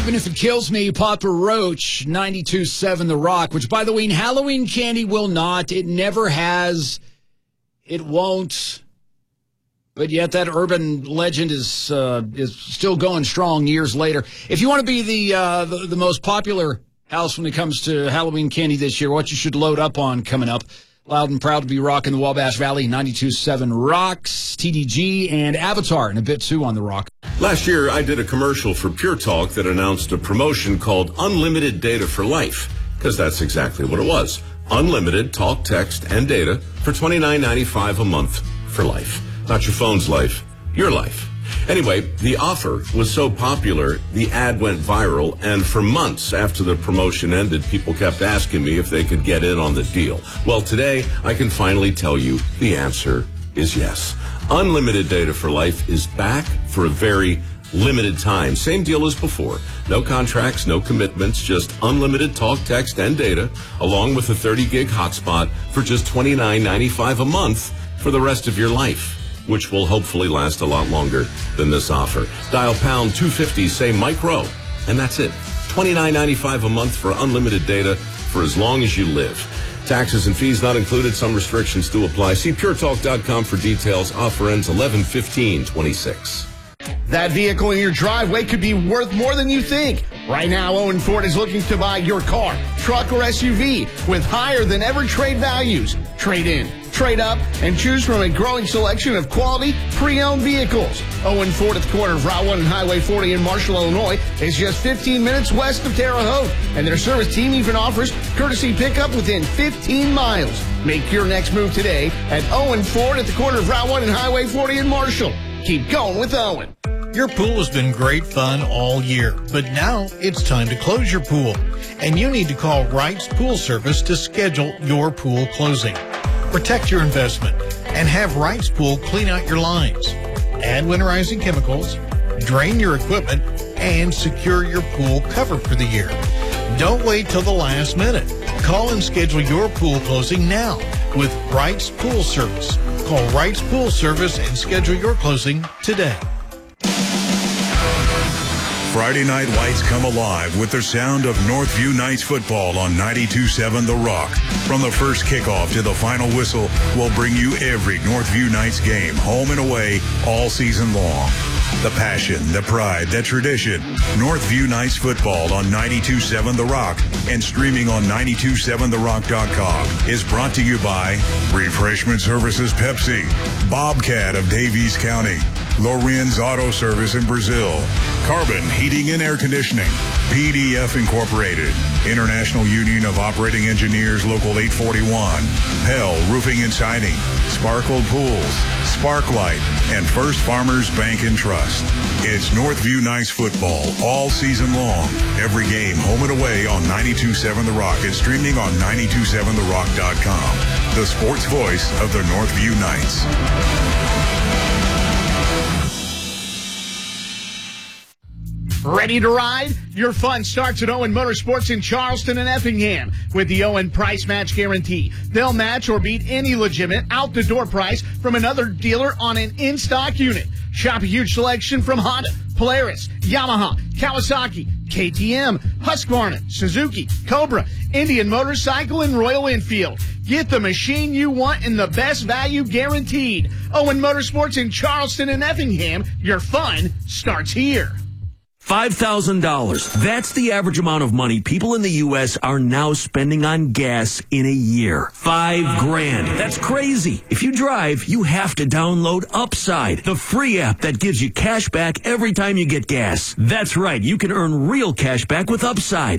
Even If It Kills Me, Papa Roach, 92.7 The Rock, which, by the way, Halloween candy will not. It never has. It won't. But yet that urban legend is still going strong years later. If you want to be the most popular house when it comes to Halloween candy this year, what you should load up on coming up. Loud and proud to be rocking the Wabash Valley, 92.7 Rocks, TDG, and Avatar in a bit, too, on the Rock. Last year, I did a commercial for Pure Talk that announced a promotion called Unlimited Data for Life, because that's exactly what it was. Unlimited talk, text, and data for $29.95 a month for life. Not your phone's life, your life. Anyway, the offer was so popular, the ad went viral, and for months after the promotion ended, people kept asking me if they could get in on the deal. Well, today, I can finally tell you the answer is yes. Unlimited Data for Life is back for a very limited time. Same deal as before. No contracts, no commitments, just unlimited talk, text, and data, along with a 30-gig hotspot for just $29.95 a month for the rest of your life, which will hopefully last a lot longer than this offer. Dial pound 250, say Mike Rowe, and that's it. $29.95 a month for unlimited data for as long as you live. Taxes and fees not included. Some restrictions do apply. See puretalk.com for details. Offer ends 11/15/26. That vehicle in your driveway could be worth more than you think. Right now, Owen Ford is looking to buy your car, truck, or SUV with higher than ever trade values. Trade in, trade up, and choose from a growing selection of quality pre-owned vehicles. Owen Ford at the corner of Route 1 and Highway 40 in Marshall, Illinois is just 15 minutes west of Terre Haute, and their service team even offers courtesy pickup within 15 miles. Make your next move today at Owen Ford at the corner of Route 1 and Highway 40 in Marshall. Keep going with Owen. Your pool has been great fun all year, but now it's time to close your pool. And you need to call Wright's Pool Service to schedule your pool closing. Protect your investment and have Wright's Pool clean out your lines. Add winterizing chemicals, drain your equipment, and secure your pool cover for the year. Don't wait till the last minute. Call and schedule your pool closing now with Wright's Pool Service. Call Wright's Pool Service and schedule your closing today. Friday night lights come alive with the sound of Northview Knights football on 92.7 The Rock. From the first kickoff to the final whistle, we'll bring you every Northview Knights game, home and away, all season long. The passion, the pride, the tradition. Northview Knights football on 92.7 The Rock and streaming on 927therock.com is brought to you by Refreshment Services Pepsi, Bobcat of Davies County, Lorenz Auto Service in Brazil, Carbon Heating and Air Conditioning, PDF Incorporated, International Union of Operating Engineers Local 841, Pell Roofing and Siding, Sparkle Pools, Sparklight, and First Farmers Bank and Trust. It's Northview Knights football all season long. Every game home and away on 92.7 The Rock and streaming on 927therock.com. The sports voice of the Northview Knights. Ready to ride? Your fun starts at Owen Motorsports in Charleston and Effingham with the Owen Price Match Guarantee. They'll match or beat any legitimate out-the-door price from another dealer on an in-stock unit. Shop a huge selection from Honda, Polaris, Yamaha, Kawasaki, KTM, Husqvarna, Suzuki, Cobra, Indian Motorcycle, and Royal Enfield. Get the machine you want and the best value guaranteed. Owen Motorsports in Charleston and Effingham. Your fun starts here. $5,000. That's the average amount of money people in the U.S. are now spending on gas in a year. $5,000. That's crazy. If you drive, you have to download Upside, the free app that gives you cash back every time you get gas. That's right. You can earn real cash back with Upside.